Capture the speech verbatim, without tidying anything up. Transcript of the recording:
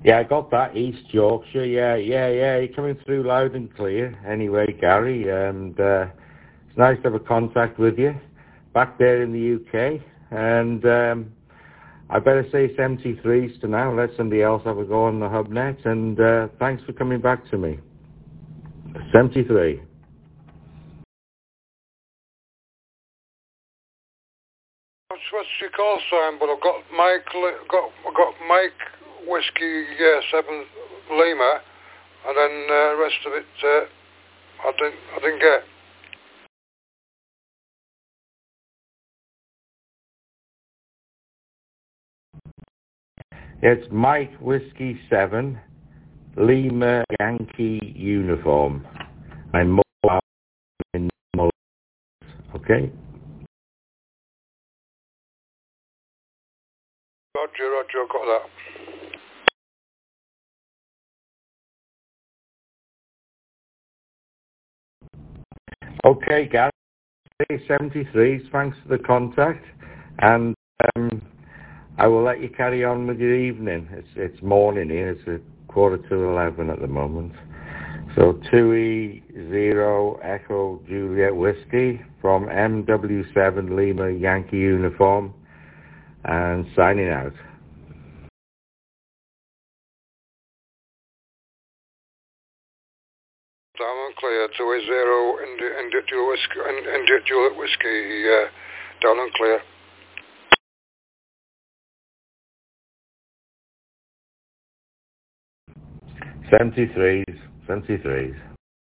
Yeah, I got that. East Yorkshire. Yeah, yeah, yeah. You're coming through loud and clear. Anyway, Gary, and uh, it's nice to have a contact with you back there in the U K. And um, I better say seventy-threes to now. Let somebody else have a go on the HubNet. And uh, thanks for coming back to me. seventy-three. What's, what's your call sign? But I've got Mike. Got I've got Mike Whiskey uh, Seven Lima, and then uh, the rest of it uh, I didn't I didn't get. It's Mike Whiskey Seven Lima Yankee Uniform. I'm mobile in Mullins. Okay. Roger, Roger, got that. Okay, Gary, seventy-threes, thanks for the contact, and um, I will let you carry on with your evening. It's it's morning here, it's a quarter to eleven at the moment. So two E zero Echo Juliet Whiskey from M W seven Lima Yankee Uniform, and signing out. Down and clear, two E zero India Juliet Whiskey, India Juliet Whiskey, uh, down and clear. seventy-threes, seventy-threes.